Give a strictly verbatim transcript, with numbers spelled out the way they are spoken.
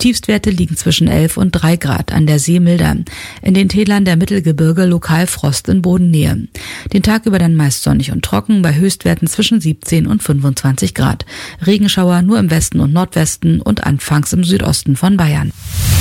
Tiefstwerte liegen zwischen elf und drei Grad, an der See milder. In den Tälern der Mittelgebirge lokal Frost in Bodennähe. Den Tag über dann meist sonnig und trocken, bei Höchstwerten zwischen siebzehn und fünfundzwanzig Grad. Regenschauer nur im Westen und Nordwesten und anfangs im Südosten von Bayern.